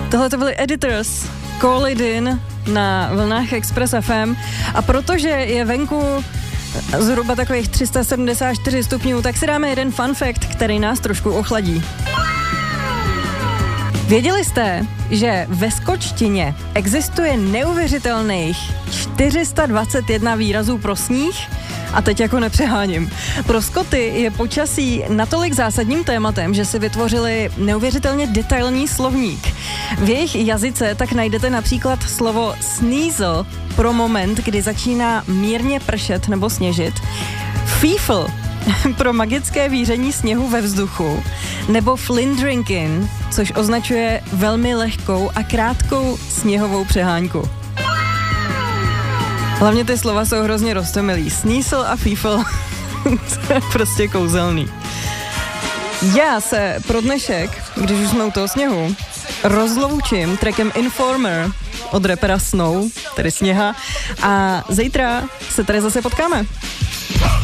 Tohle to byly Editors, Call It In na vlnách Express FM a protože je venku zhruba takových 374 stupňů, tak si dáme jeden fun fact, který nás trošku ochladí. Věděli jste, že ve skotštině existuje neuvěřitelných 421 výrazů pro sníh? A teď jako nepřeháním. Pro Skoty je počasí natolik zásadním tématem, že si vytvořili neuvěřitelně detailní slovník. V jejich jazyce tak najdete například slovo sneasel pro moment, kdy začíná mírně pršet nebo sněžit, feefle pro magické víření sněhu ve vzduchu, nebo flindrinkin, což označuje velmi lehkou a krátkou sněhovou přehánku. Hlavně ty slova jsou hrozně roztomilý. Sneasel a feefle, to je prostě kouzelný. Já se pro dnešek, když už jsme u toho sněhu, rozloučím trackem Informer od rapera Snow, tedy Sněha, a zítra se tady zase potkáme.